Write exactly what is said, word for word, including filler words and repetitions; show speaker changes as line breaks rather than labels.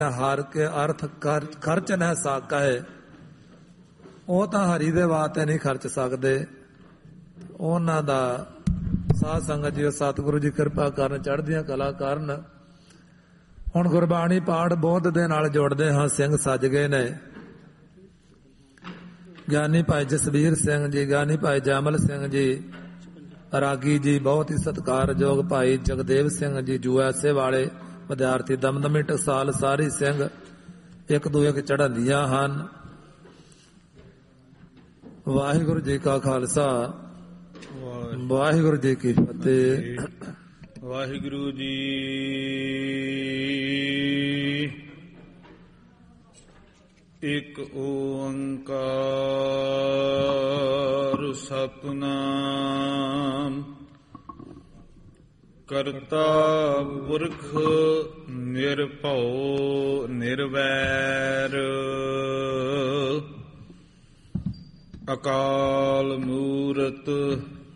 ਹਾਰ ਕੇ ਅਰਥ ਖਰਚ ਨਾ ਸਕੈ, ਉਹ ਤਾਂ ਹਰੀ ਦੇ ਵਾਸਤੇ ਨਹੀਂ ਖਰਚ ਸਕਦੇ। ਉਹਨਾਂ ਦਾ ਸਾਧ ਸੰਗਤ ਜੀ ਸਤਿਗੁਰੂ ਜੀ ਕਿਰਪਾ ਕਰਨ, ਚੜ੍ਹਦੀਆਂ ਕਲਾ ਕਰਨ। ਹੁਣ ਗੁਰਬਾਣੀ ਪਾਠ ਬੋਧ ਦੇ ਨਾਲ ਜੋੜਦੇ ਹਾਂ। ਸਿੰਘ ਸੱਜ ਗਏ ਨੇ। ਗਿਆਨੀ ਭਾਈ ਜਸਵੀਰ ਸਿੰਘ ਜੀ, ਗਿਆਨੀ ਭਾਈ ਜੈਮਲ ਸਿੰਘ ਜੀ, ਰਾਗੀ ਜੀ, ਬਹੁਤ ਹੀ ਸਤਿਕਾਰਯੋਗ ਭਾਈ ਜਗਦੇਵ ਸਿੰਘ ਜੀ, ਯੂਐਸਏ ਵਾਲੇ ਵਿਦਿਆਰਥੀ, ਦਮਦਮੀ ਟਕਸਾਲ ਸਾਰੀ ਸਿੰਘ ਇੱਕ ਦੂਏ ਕੇ ਚੜ੍ਹਾਉਂਦੀਆਂ ਹਨ। ਵਾਹਿਗੁਰੂ ਜੀ ਕਾ ਖਾਲਸਾ, ਵਾਹਿਗੁਰੂ ਜੀ ਕੀ ਫਤਿਹ।
ਵਾਹਿਗੁਰੂ ਜੀ। ਇੱਕ ਓੰਕਾਰ ਸਤਿਨਾਮ ਕਰਤਾ ਪੁਰਖ ਨਿਰਭਉ ਨਿਰਵੈਰ ਅਕਾਲ ਮੂਰਤ